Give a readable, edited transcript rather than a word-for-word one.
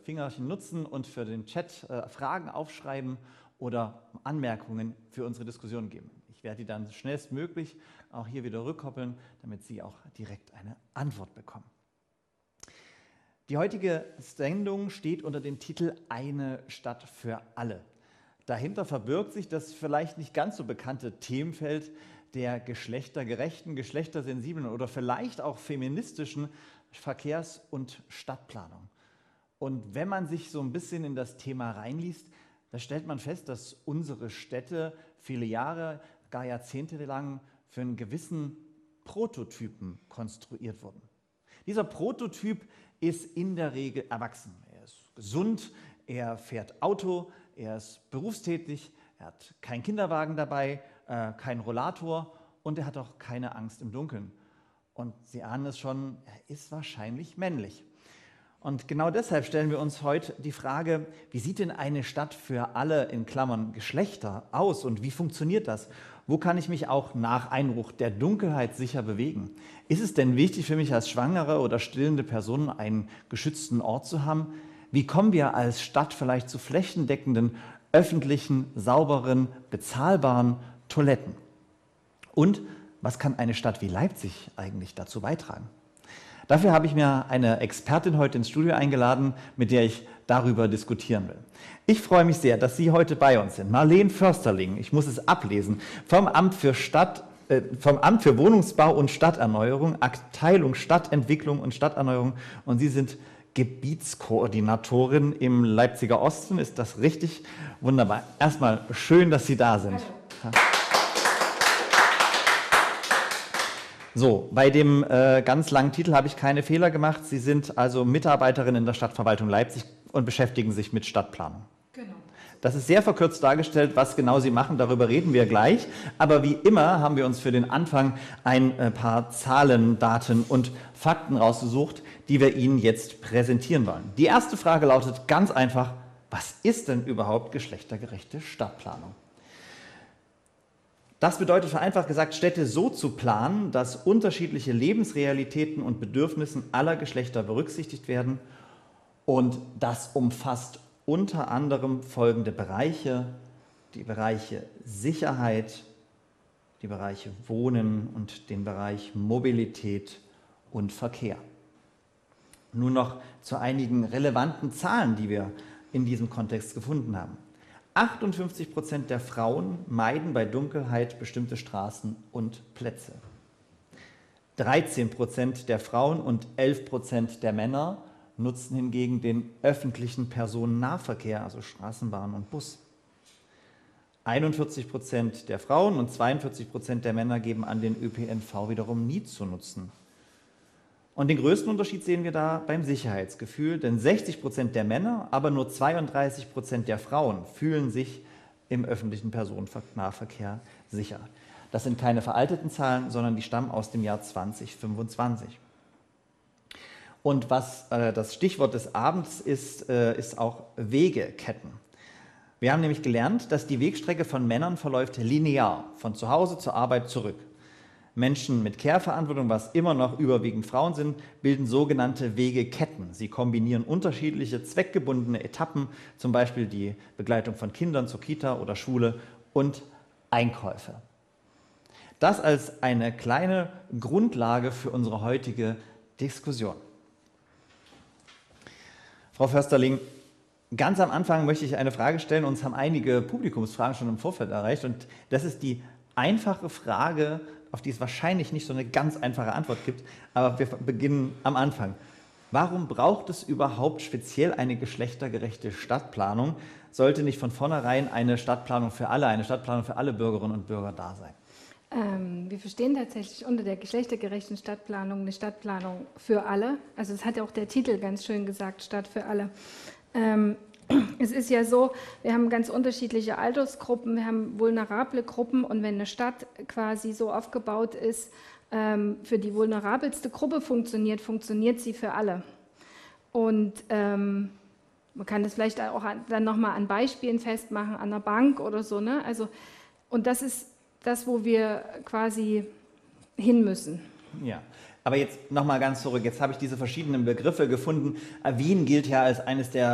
Fingerchen nutzen und für den Chat Fragen aufschreiben oder Anmerkungen für unsere Diskussion geben. Ich werde die dann schnellstmöglich auch hier wieder rückkoppeln, damit Sie auch direkt eine Antwort bekommen. Die heutige Sendung steht unter dem Titel Eine Stadt für alle. Dahinter verbirgt sich das vielleicht nicht ganz so bekannte Themenfeld der geschlechtergerechten, geschlechtersensiblen oder vielleicht auch feministischen Verkehrs- und Stadtplanung. Und wenn man sich so ein bisschen in das Thema reinliest, da stellt man fest, dass unsere Städte viele Jahre, gar Jahrzehnte lang für einen gewissen Prototypen konstruiert wurden. Dieser Prototyp ist in der Regel erwachsen. Er ist gesund, er fährt Auto, er ist berufstätig, er hat keinen Kinderwagen dabei, keinen Rollator und er hat auch keine Angst im Dunkeln. Und Sie ahnen es schon, er ist wahrscheinlich männlich. Und genau deshalb stellen wir uns heute die Frage, wie sieht denn eine Stadt für alle in Klammern Geschlechter aus und wie funktioniert das? Wo kann ich mich auch nach Einbruch der Dunkelheit sicher bewegen? Ist es denn wichtig für mich als schwangere oder stillende Person einen geschützten Ort zu haben? Wie kommen wir als Stadt vielleicht zu flächendeckenden, öffentlichen, sauberen, bezahlbaren Toiletten? Und was kann eine Stadt wie Leipzig eigentlich dazu beitragen? Dafür habe ich mir eine Expertin heute ins Studio eingeladen, mit der ich darüber diskutieren will. Ich freue mich sehr, dass Sie heute bei uns sind. Marleen Försterling, ich muss es ablesen, vom Amt für Wohnungsbau und Stadterneuerung, Abteilung Stadtentwicklung und Stadterneuerung, und Sie sind Gebietskoordinatorin im Leipziger Osten. Ist das richtig? Wunderbar. Erstmal schön, dass Sie da sind. Hallo. So, bei dem ganz langen Titel habe ich keine Fehler gemacht. Sie sind also Mitarbeiterin in der Stadtverwaltung Leipzig und beschäftigen sich mit Stadtplanung. Genau. Das ist sehr verkürzt dargestellt, was genau Sie machen, darüber reden wir gleich. Aber wie immer haben wir uns für den Anfang ein paar Zahlen, Daten und Fakten rausgesucht, die wir Ihnen jetzt präsentieren wollen. Die erste Frage lautet ganz einfach, was ist denn überhaupt geschlechtergerechte Stadtplanung? Das bedeutet vereinfacht gesagt, Städte so zu planen, dass unterschiedliche Lebensrealitäten und Bedürfnisse aller Geschlechter berücksichtigt werden. Und das umfasst unter anderem folgende Bereiche: die Bereiche Sicherheit, die Bereiche Wohnen und den Bereich Mobilität und Verkehr. Nun noch zu einigen relevanten Zahlen, die wir in diesem Kontext gefunden haben. 58% der Frauen meiden bei Dunkelheit bestimmte Straßen und Plätze. 13% der Frauen und 11% der Männer nutzen hingegen den öffentlichen Personennahverkehr, also Straßenbahn und Bus. 41% der Frauen und 42% der Männer geben an, den ÖPNV wiederum nie zu nutzen. Und den größten Unterschied sehen wir da beim Sicherheitsgefühl, denn 60% der Männer, aber nur 32% der Frauen fühlen sich im öffentlichen Personennahverkehr sicher. Das sind keine veralteten Zahlen, sondern die stammen aus dem Jahr 2025. Und was das Stichwort des Abends ist, ist auch Wegeketten. Wir haben nämlich gelernt, dass die Wegstrecke von Männern verläuft linear, von zu Hause zur Arbeit zurück. Menschen mit Care-Verantwortung, was immer noch überwiegend Frauen sind, bilden sogenannte Wegeketten. Sie kombinieren unterschiedliche zweckgebundene Etappen, zum Beispiel die Begleitung von Kindern zur Kita oder Schule und Einkäufe. Das als eine kleine Grundlage für unsere heutige Diskussion. Frau Försterling, ganz am Anfang möchte ich eine Frage stellen. Uns haben einige Publikumsfragen schon im Vorfeld erreicht und das ist die einfache Frage, auf die es wahrscheinlich nicht so eine ganz einfache Antwort gibt, aber wir beginnen am Anfang. Warum braucht es überhaupt speziell eine geschlechtergerechte Stadtplanung? Sollte nicht von vornherein eine Stadtplanung für alle Bürgerinnen und Bürger da sein? Wir verstehen tatsächlich unter der geschlechtergerechten Stadtplanung eine Stadtplanung für alle. Also es hat ja auch der Titel ganz schön gesagt, Stadt für alle. Es ist ja so, wir haben ganz unterschiedliche Altersgruppen, wir haben vulnerable Gruppen und wenn eine Stadt quasi so aufgebaut ist, für die vulnerabelste Gruppe funktioniert, funktioniert sie für alle. Und man kann das vielleicht auch dann nochmal an Beispielen festmachen, an einer Bank oder so, ne? Also, und das ist das, wo wir quasi hin müssen. Ja. Aber jetzt nochmal ganz zurück, jetzt habe ich diese verschiedenen Begriffe gefunden. Wien gilt ja als eines der